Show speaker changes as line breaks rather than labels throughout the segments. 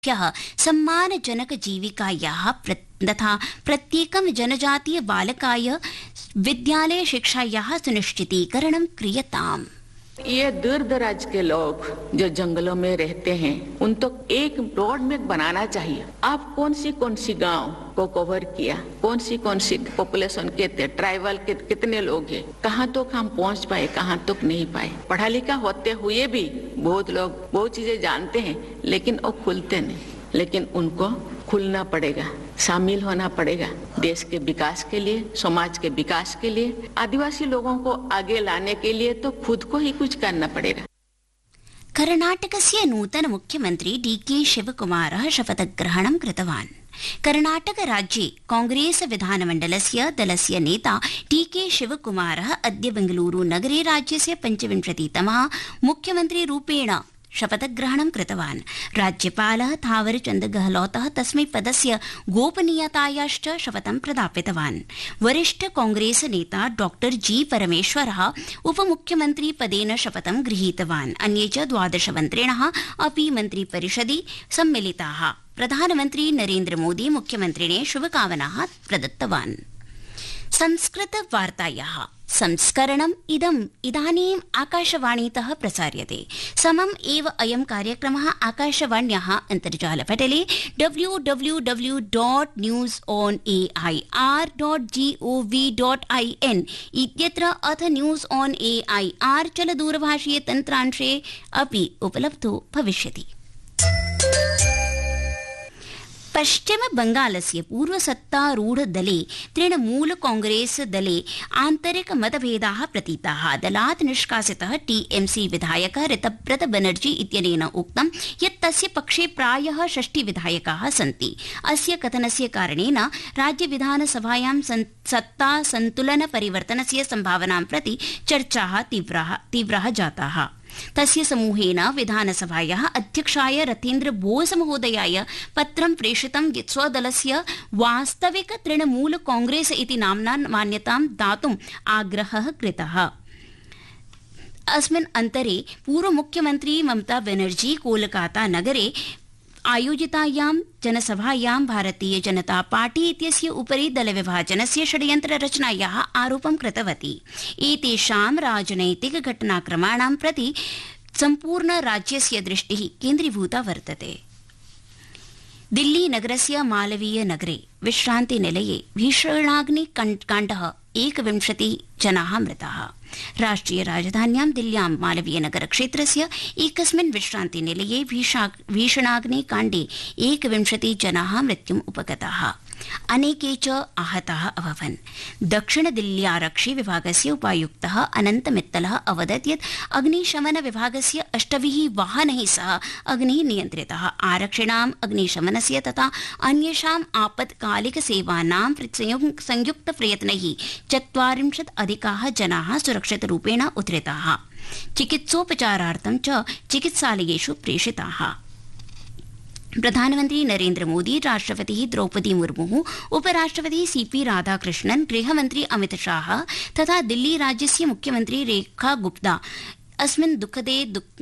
सम्मानजनक जीविकायाः तथा प्रत्येकं जनजातीय बालकाय विद्यालय शिक्षायाः सुनिश्चितीकरणं क्रियताम्।
ये दूर दराज के लोग जो जंगलों में रहते हैं उन तो एक रोड मैप बनाना चाहिए। आप कौन सी गांव को कवर किया, कौन सी पॉपुलेशन के थे, ट्राइबल के कितने लोग हैं, कहाँ तक हम पहुँच पाए, कहाँ तक नहीं पाए। पढ़ा लिखा होते हुए भी बहुत लोग बहुत चीजें जानते हैं लेकिन वो खुलते नहीं। लेकिन उनको खुलना पड़ेगा, शामिल होना पड़ेगा देश के विकास के लिए, समाज के विकास के लिए, आदिवासी लोगों को आगे लाने के लिए तो खुद को ही कुछ करना पड़ेगा।
कर्णाटकस्य नूतन मुख्यमंत्री डीके शिवकुमारः शपथग्रहणं कृतवान्। कर्णाटक राज्ये कांग्रेस विधानमण्डलस्य दलस्य नेता डीके शिवकुमारः अद्य बेंगलुरु नगरे राज्यस्य 25तमः मुख्यमन्त्रीरूपेण शपथग्रहणं कृतवान्। राज्यपालः थावरचन्द गहलोतः तस्मै पदस्य गोपनीयतायाश्च शपथं प्रदापितवान्। वरिष्ठ कांग्रेस नेता डॉक्टर जी परमेश्वरः उपमुख्यमन्त्री पदेन शपथं गृहीतवान्। अन्ये च 12 मन्त्रिणः अपि मन्त्रिपरिषदि सम्मिलिताः। प्रधानमन्त्री नरेन्द्र मोदी मुख्यमन्त्रिणे शुभकामनाः प्रदत्तवान्। संस्कृत वार्तायाः संस्करणम् इदानीम् आकाशवाणीतः प्रसार्यते। समम् एव अयं कार्यक्रमः आकाशवाण्याः अन्तर्जालपटले www.newsonair.gov.in इत्यत्र अथ न्यूज़ ऑन एआईआर चलदूरभाषीय तन्त्रांशे अपि उपलब्धो भविष्यति। पश्चिम बंगालस्य पूर्वसत्तारूढ़ दले तृणमूल कांग्रेस दले आन्तरिक मतभेदाः प्रतीताः। दलात् निष्कासितः टीएमसी विधायकः ऋतव्रत बनर्जी इत्यनेन उक्तं यत् तस्य पक्षे प्रायः 60 विधायकाः सन्ति। अस्य कथनस्य कारणेन राज्यविधानसभायां सत्ता संतुलन परिवर्तनस्य सम्भावनां प्रति चर्चाः तीव्राः जाताः। तस्य समूहेन विधानसभायाः अध्यक्षाय रथेन्द्र बोस महोदयाय पत्रं प्रेषितं यत् स्वदलस्य वास्तविक तृणमूल कांग्रेस इति नाम्ना मान्यतां दातुम् आग्रहः कृतः। अस्मिन् अन्तरे पूर्वमुख्यमन्त्री ममता बनर्जी कोलकाता नगरे आयोजितायां जनसभायां भारतीय जनता पार्टी इत्यस्य उपरि दलविभाजनस्य षड्यन्त्र रचनायाः आरोपं कृतवती। एतेषां राजनैतिक घटनाक्रमाणां प्रति सम्पूर्ण राज्यस्य दृष्टिः केन्द्रीभूता वर्तते। दिल्ली नगरस्य मालवीय नगरे विश्रान्तिनिलये भीषणाग्निकाण्डः 21 जनाः मृताः। राष्ट्रिय राजधान्यां दिल्ल्यां मालवीय नगर क्षेत्रस्य एकस्मिन् विश्रान्तिनिलये भीषणाग्निकाण्डे 21 जनाः मृत्युम् उपगताः। अनेके च आहताः अभवन्। दक्षिण दिल्ल्यारक्षि विभागस्य उपायुक्तः अनन्त मित्तलः अवदत् यत् अग्निशमन विभागस्य 8 वाहनैः सह अग्निः नियन्त्रितः। आरक्षिणाम् अग्निशमनस्य तथा अन्येषाम् आपत्कालिक सेवानां संयुक्त प्रयत्नैः 40 अधिकाः जनाः सुरक्षितरूपेण उद्धृताः। चिकित्सोपचारार्थं च चिकित्सालयेषु प्रेषिताः। प्रधानमन्त्री नरेन्द्र मोदी, राष्ट्रपतिः द्रौपदी मुर्मुः, उपराष्ट्रपतिः सीपी राधाकृष्णन्, गृहमन्त्री अमित शाह तथा दिल्ली राज्यस्य मुख्यमन्त्री रेखा गुप्ता अस्मिन् दुःखदे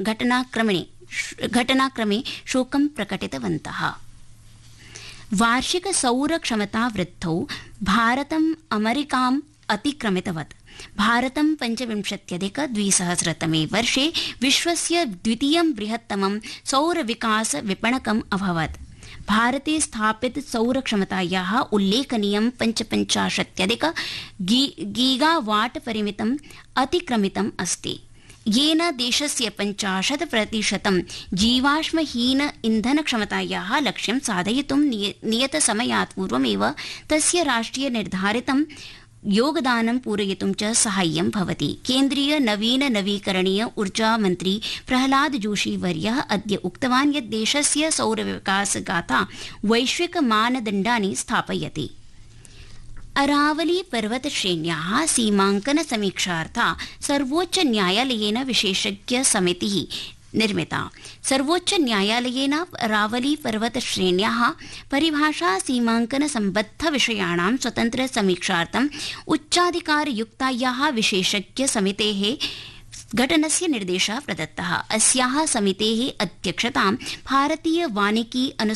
घटनाक्रमे शोकं प्रकटितवन्तः। वार्षिक सौर क्षमता वृद्धौ भारतम् अमेरिकाम् अतिक्रमितवत्। भारतं 25अधिक-2000तमे वर्षे विश्वस्य द्वितीयं बृहत्तमं सौर विकास विपणकम् अभवत्। भारते स्थापित सौर क्षमतायाः उल्लेखनीयं 55 गीगावाट परिमितम् अतिक्रमितम् अस्ति, येन देशस्य 50% जीवाश्महीन इंधन क्षमतायाः लक्ष्यं साधयितुं नियतसमयात् पूर्वमेव तस्य राष्ट्रिय निर्धारितं योगदानं पूरयितुं च साहाय्यं भवति। केन्द्रीय नवीकरणीय ऊर्जा मन्त्री प्रहलाद जोशी वर्यः अद्य उक्तवान् यत् देशस्य सौर विकास गाथा वैश्विक मानदण्डानि स्थापयति। अरावली पर्वत श्रेण्याः सीमाङ्कन समीक्षार्था सर्वोच्च न्यायालयेन विशेषज्ञ समितिः निर्मिता। सर्वोच्च न्यायालयेन अरावली पर्वत श्रेण्याः परिभाषा सीमाङ्कन सम्बद्ध विषयाणां स्वतन्त्र समीक्षार्थम् उच्चाधिकारयुक्तायाः विशेषज्ञ समितेः घटनस्य निर्देशः प्रदत्तः। अस्याः समितेः अध्यक्षतां भारतीय वानिकी